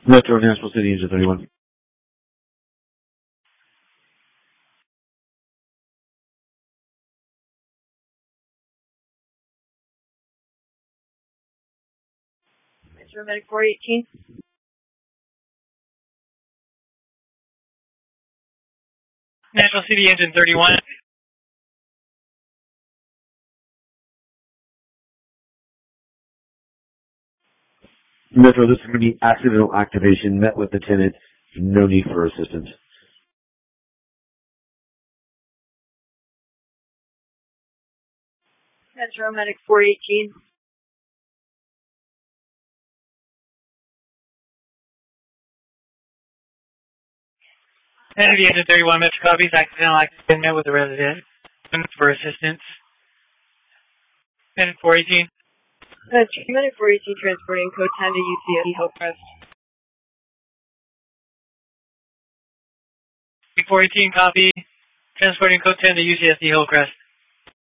Metro National City Engine 31. Metro Medic 418. National City Engine 31. Metro, this is going to be accidental activation. Met with Lieutenant. No need for assistance. Metro Medic 418. Navy Engine 31, Metro copies. Accidental activation met with the resident for assistance. Medic 418. Medic 418 transporting code 10 to UCSD Hillcrest. 418 copy. Transporting code 10 to UCSD Hillcrest.